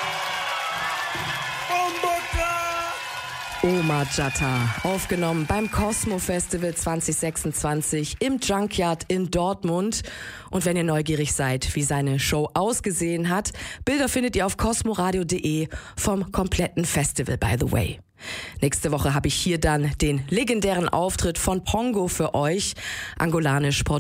Omar Jatta, aufgenommen beim Cosmo Festival 2026 im Junkyard in Dortmund. Und wenn ihr neugierig seid, wie seine Show ausgesehen hat, Bilder findet ihr auf cosmoradio.de vom kompletten Festival, by the way. Nächste Woche habe ich hier dann den legendären Auftritt von Pongo für euch, angolanisch